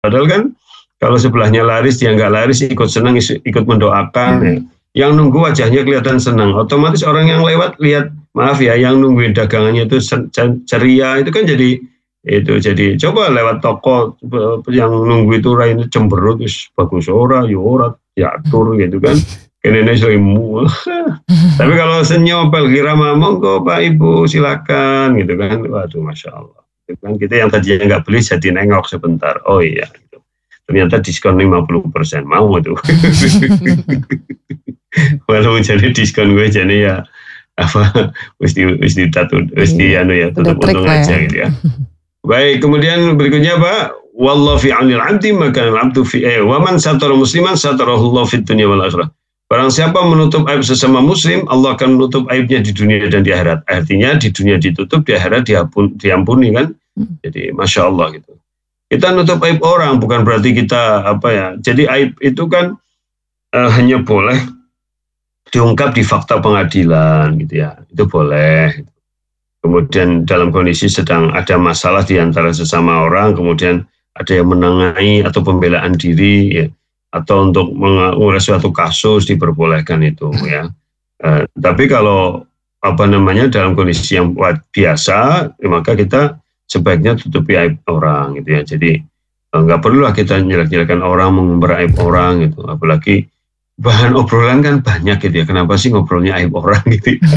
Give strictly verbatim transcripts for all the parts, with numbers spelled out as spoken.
Padahal kan kalau sebelahnya laris, dia nggak laris, ikut senang, ikut mendoakan. Hmm. Ya. Yang nunggu wajahnya kelihatan senang. Otomatis orang yang lewat lihat, maaf ya, yang nungguin dagangannya itu ceria, itu kan jadi itu jadi coba lewat toko yang nunggu itu raine cemberut, bagus ora, yo ora, diatur gitu kan. Kenene selimu. Tapi kalau senyopel kira monggo Pak Ibu silakan gitu kan. Waduh Masya Allah. Gitu kan kita yang tadinya nggak beli jadi nengok sebentar. Oh iya gitu. Ternyata diskon lima puluh persen mau itu. Walaupun jadi diskon gue jadi ya apa mesti mesti tatu mesti anu ya tutup untung aja ya. Gitu ya. Baik, kemudian berikutnya Pak, wallahu fi 'aunil 'abdi maka al-'abdu fi eh wa man satara musliman satarahullahu fid dunya wal akhirah. Barang siapa menutup aib sesama muslim, Allah akan menutup aibnya di dunia dan di akhirat. Artinya di dunia ditutup, di akhirat diampun, diampuni kan. Jadi Masya Allah gitu. Kita nutup aib orang bukan berarti kita apa ya. Jadi aib itu kan uh, hanya boleh diungkap di fakta pengadilan gitu ya. Itu boleh. Kemudian dalam kondisi sedang ada masalah di antara sesama orang, kemudian ada yang menangani atau pembelaan diri ya. Atau untuk mengurus suatu kasus diperbolehkan itu ya. Eh, tapi kalau apa namanya dalam kondisi yang biasa, ya maka kita sebaiknya tutupi aib orang gitu ya. Jadi enggak eh, perlulah kita nyelak-nyalakan orang, mengumbar aib orang gitu. Apalagi bahan obrolan kan banyak gitu ya. Kenapa sih ngobrolnya aib orang gitu? Ya?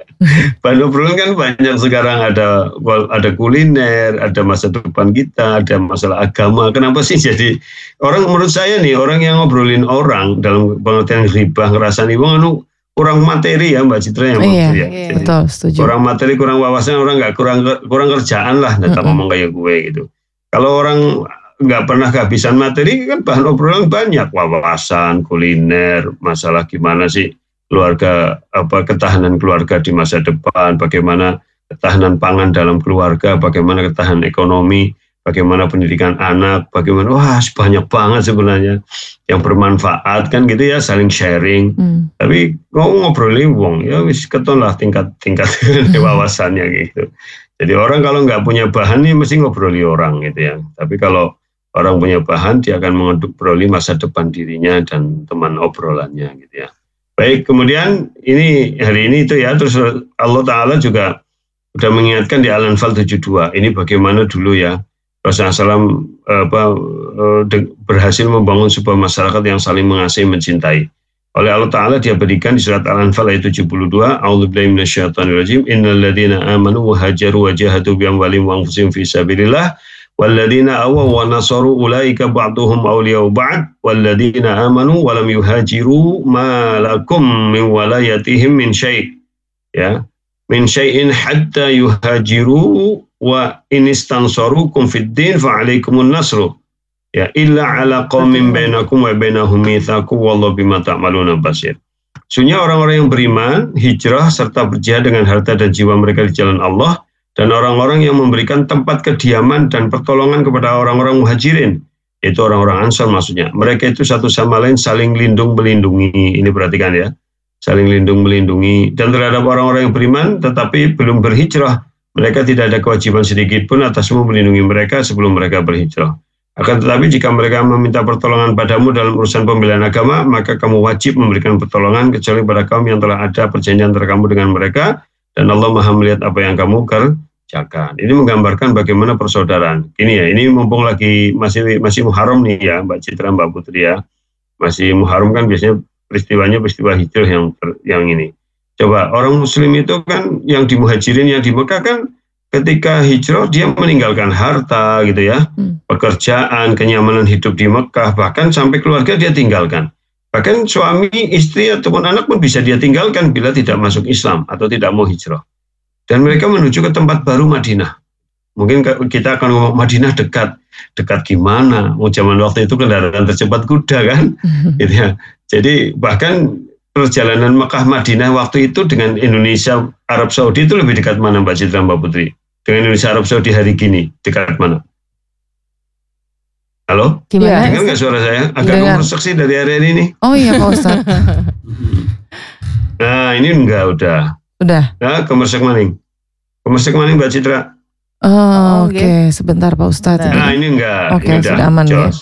Bahan obrolan kan banyak sekarang, ada ada kuliner, ada masa depan kita, ada masalah agama. Kenapa sih jadi orang menurut saya nih orang yang ngobrolin orang dalam pengertian ghibah ngerasani wong anu kurang materi ya Mbak Citra ya. Oh, iya, ya. Iya, betul, setuju. Kurang materi, kurang wawasan, orang nggak kurang kurang kerjaan lah, datang mm-hmm. ngomong kayak gue gitu. Kalau orang nggak pernah kehabisan materi kan bahan obrolan banyak, wawasan, kuliner, masalah gimana sih keluarga, apa ketahanan keluarga di masa depan, bagaimana ketahanan pangan dalam keluarga, bagaimana ketahanan ekonomi, bagaimana pendidikan anak, bagaimana wah banyak banget sebenarnya yang bermanfaat kan gitu ya, saling sharing. Hmm. Tapi kau ngobrolin wong ya wis keton lah tingkat-tingkat wawasannya gitu. Jadi orang kalau nggak punya bahan nih mesti ngobroli orang gitu ya. Tapi kalau orang punya bahan dia akan mengobroli masa depan dirinya dan teman obrolannya gitu ya. Baik, kemudian ini hari ini itu ya, terus Allah Ta'ala juga sudah mengingatkan di Al-Anfal tujuh puluh dua, ini bagaimana dulu ya, Rasulullah shallallahu alaihi wasallam apa, berhasil membangun sebuah masyarakat yang saling mengasihi, mencintai. Oleh Allah Ta'ala dia berikan di surat Al-Anfal ayat tujuh puluh dua, A'udzubillahi minasyaitonirrajim, innal ladzina amanu wa hajaru wa jahadu bi amwalihim wa anfusihim fi sabilillah walladzina awaw wa nasaru ulaika ba'duhum awliya'u ba'd walladzina amanu wa lam yuhajiru ma lakum min walayatihim min syai' ya min syai'in hatta yuhajiru wa in istansarukum fid din fa 'alaikumun nasru ya illa 'ala qaumin bainakum wa bainahum mitsaqun wallahu bima ta'maluna basir. Sesungguhnya orang-orang yang beriman hijrah serta berjihad dengan harta dan jiwa mereka di jalan Allah, dan orang-orang yang memberikan tempat kediaman dan pertolongan kepada orang-orang muhajirin, itu orang-orang Ansar maksudnya. Mereka itu satu sama lain saling lindung melindungi. Ini perhatikan ya, saling lindung melindungi. Dan terhadap orang-orang yang beriman tetapi belum berhijrah, mereka tidak ada kewajiban sedikit pun atasmu melindungi mereka sebelum mereka berhijrah. Akan tetapi jika mereka meminta pertolongan padamu dalam urusan pembelaan agama, maka kamu wajib memberikan pertolongan kecuali pada kaum yang telah ada perjanjian antara kamu dengan mereka. Dan Allah Maha melihat apa yang kamu kerjakan. Ini menggambarkan bagaimana persaudaraan. Ini ya, ini mumpung lagi masih masih Muharram nih ya, Mbak Citra, Mbak Putri ya. Masih Muharram kan biasanya peristiwanya peristiwa hijrah yang yang ini. Coba orang Muslim itu kan yang di Muhajirin, yang di Mekah kan ketika hijrah dia meninggalkan harta gitu ya, hmm. pekerjaan, kenyamanan hidup di Mekah, bahkan sampai keluarga dia tinggalkan. Bahkan suami, istri, ataupun anak pun bisa dia tinggalkan bila tidak masuk Islam atau tidak mau hijrah. Dan mereka menuju ke tempat baru Madinah. Mungkin kita akan ngomong Madinah dekat. Dekat gimana? Mau zaman waktu itu kendaraan tercepat kuda kan? Gitu ya. Jadi bahkan perjalanan Mekah Madinah waktu itu dengan Indonesia, Arab Saudi itu lebih dekat mana Mbak Citra, Mbak Putri? Dengan Indonesia, Arab Saudi hari gini, dekat mana? Halo? Gimana? Dengar nggak suara saya? Agak merusak sih dari area ini. Oh iya Pak Ustadz. Nah ini enggak, udah. Udah. Nah, Kemersek Maning. Kemersek Maning Mbak Citra. Oh, Oh, Oke, sebentar Pak Ustadz. Sebentar. Nah ini enggak, Oke, ini udah sudah aman ya. jos.